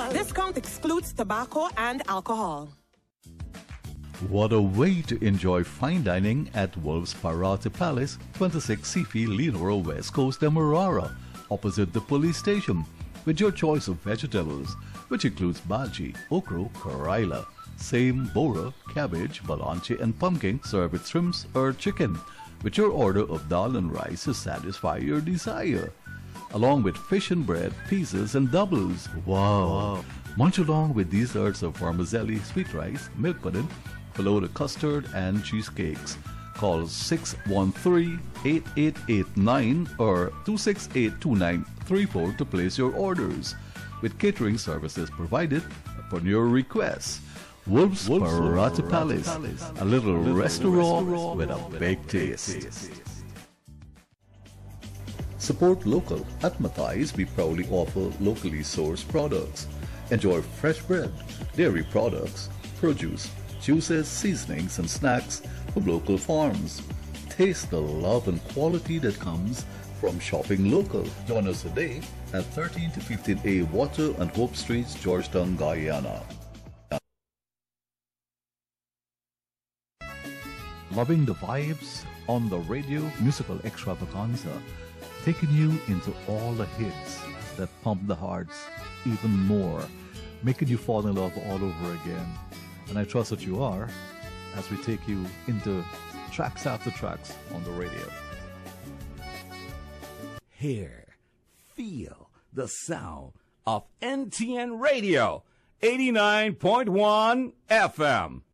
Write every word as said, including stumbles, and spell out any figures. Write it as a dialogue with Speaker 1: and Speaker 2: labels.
Speaker 1: Discount excludes tobacco and alcohol.
Speaker 2: What a way to enjoy fine dining at Wolves Parate Palace, twenty-six Sifi Lenora West Coast, Demerara, opposite the police station, with your choice of vegetables, which includes bhaji, okra, karaila, same, bora, cabbage, balanchi and pumpkin, served with shrimps or chicken, with your order of dal and rice to satisfy your desire, along with fish and bread, pizzas and doubles. Wow! wow. Munch along with desserts of vermicelli, sweet rice, milk pudding, below the custard and cheesecakes. Call six one three, eight eight eight nine or two six eight, two nine three four to place your orders, with catering services provided upon your request. Wolves, Wolves Parate Palace, Palace, a little, a little restaurant, restaurant with a big taste. taste. Support local. At Matthias, we proudly offer locally sourced products. Enjoy fresh bread, dairy products, produce, juices, seasonings, and snacks from local farms. Taste the love and quality that comes from shopping local. Join us today at thirteen to fifteen A Water and Hope Streets, Georgetown, Guyana. Loving the vibes on the radio, musical extravaganza, taking you into all the hits that pump the hearts even more, making you fall in love all over again. And I trust that you are, as we take you into tracks after tracks on the radio.
Speaker 3: Hear, feel the sound of N T N Radio, eighty-nine point one F M.